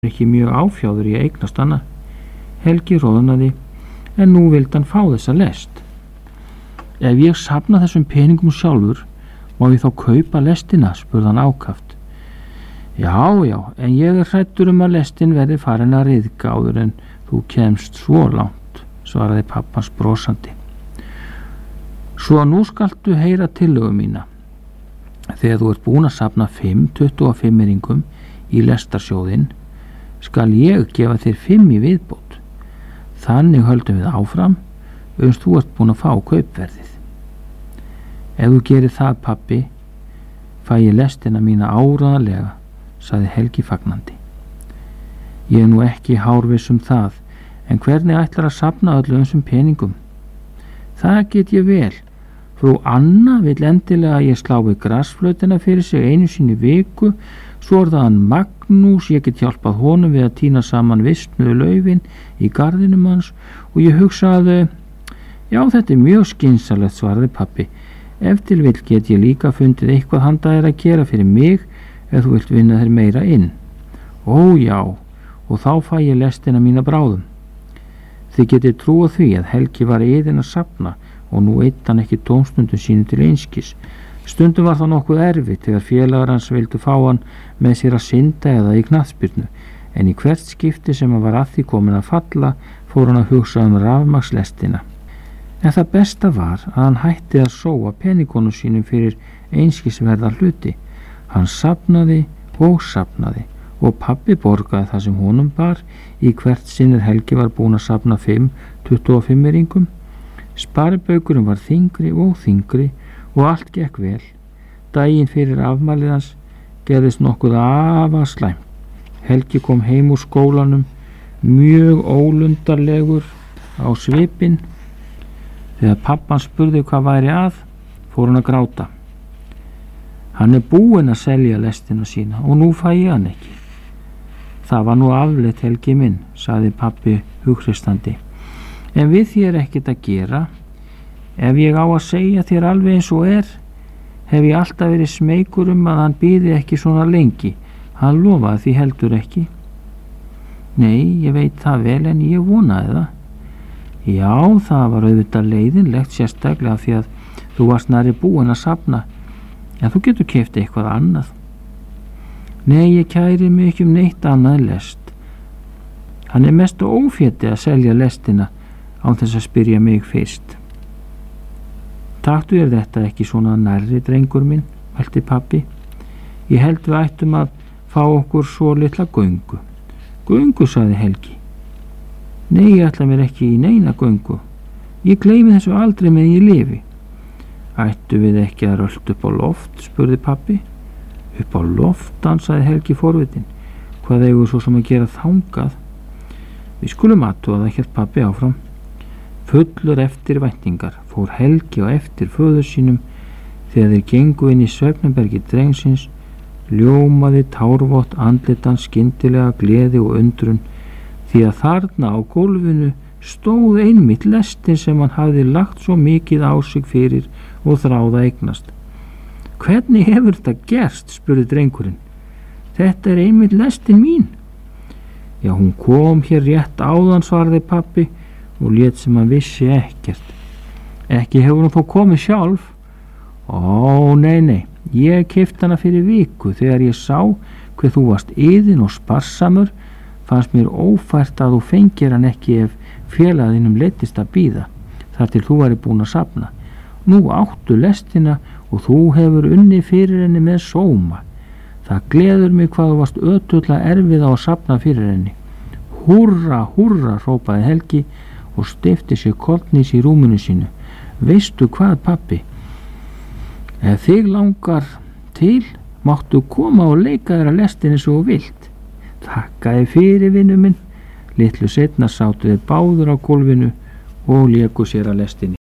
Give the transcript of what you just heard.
ekki mjög áfjáður í að eignast hana. Helgi roðnaði, en nú vildi hann fá þessa lest. Ef ég safna þessum peningum sjálfur, má ég þá kaupa lestina, spurði hann ákaft. Já, en ég hræddur að lestin verði farin að ryðga áður en þú kemst svo langt, svaraði pappans brosandi. Svo nú skaltu heyra tillögu mína. Þegar þú ert búin að safna 5 25-ringum í lestarsjóðinn, skal ég gefa þér 5 í viðbót. Þannig höldum við áfram, þú ert búin að fá kaupverðið. Ef þú gerir það, pappi, fæ ég lestina mína áreiðanlega, sagði Helgi fagnandi. Ég nú ekki hárviss það, en hvernig ætlar að safna öllum þessum peningum? Það get ég vel. Frú Anna vill endilega að ég slái grasflautina fyrir sig einu sinni í viku, svo það hann Magnús, ég get hjálpað honum við að tína saman vistnuðu laufin í garðinum hans og ég hugsaði, já, þetta mjög skynsamlegt, svaraði pappi. Ef til vill get ég líka fundið eitthvað handa þér að gera fyrir mig ef þú vilt vinna þér meira inn. Ó já, og þá fæ ég lestina mína bráðum. Þið getið trúað því að Helgi var iðinn að safna og nú eitt hann ekki tómstundum sínu til einskis. Stundum var það nokkuð erfitt þegar félagar hans vildu fá hann með sér að synda eða í knattspyrnu, en í hvert skipti sem hann var að því komin að falla fór hann að hugsa rafmagnslestina. En það besta var að hann hætti að sóa peningunum sínum fyrir einskisverða hluti. Hann safnaði og pappi borgaði það sem honum bar í hvert sinnir Helgi var búin að safna 5 25-ringum. Sparibaukurinn var þyngri og allt gekk vel. Daginn fyrir afmælið hans gerðist nokkuð afar slæmt. Helgi kom heim úr skólanum mjög ólundarlegur á svipinn. Þegar pappan spurði hvað væri að, fór hann að gráta. Hann búinn að selja lestina sína og nú fæ ég hann ekki. Það var nú afleitt, Helgi minn, sagði pappi hughristandi. En við þér ekkert að gera. Ef ég á að segja þér alveg eins og hef ég alltaf verið smeykur að hann bíði ekki svona lengi. Hann lofaði því heldur ekki. Nei, ég veit það vel, en ég vonaði það. Já, það var auðvitað leiðinlegt, sérstaklega því að þú varst nærri búin að safna, en þú getur keypt eitthvað annað. Nei, ég kæri mig ekki neitt annað lest. Hann mest ófétti að selja lestina án þess að spyrja mig fyrst. Taktu þér þetta ekki svona nærri, drengur minn, mælti pappi. Ég held við ættum að fá okkur svo litla göngu. Göngu, sagði Helgi. Nei, ég ætla mér ekki í neina göngu. Ég gleymi þessu aldrei með ég lifi. Ættu við ekki að rölda upp á loft, spurði pappi. Upp á loft, dansaði Helgi forvitin. Hvað eigum svo sem að gera þangað? Við skulum athuga það, hélt pappi áfram. Fullur eftir væntingar fór Helgi á eftir föður sínum. Þegar þeir gengu inn í svefnherbergi drengsins, ljómaði tárvott andlitan skyndilega gleði og undrun, því að þarna á gólfinu stóð einmitt lestin sem hann hafði lagt svo mikið á sig fyrir og þráða eignast. Hvernig hefur þetta gerst, spurði drengurinn. Þetta einmitt lestin mín. Já, hún kom hér rétt áðan, svaraði pappi og lét sem hann vissi ekkert. Ekki hefur hún þó komið sjálf? Ó, nei, ég keypti hana fyrir viku. Þegar ég sá hver þú varst iðinn og sparsamur, fannst mér ófært að þú fengir hann ekki ef félaginum leittist að bíða, þar til þú væri búin að safna. Nú áttu lestina og þú hefur unnið fyrir henni með sóma. Það gleður mig hvað þú varst ötullega erfið á að safna fyrir henni. Húrra, húrra, hrópaði Helgi og steypti sér kollnís í rúminu sínu. Veistu hvað, pappi? Ef þig langar til, máttu koma og leika þér að lestinni svo vilt. Þakkaði fyrir, vinur minn. Litlu seinna sátu þeir báður á gólfinu og léku sér að lestinni.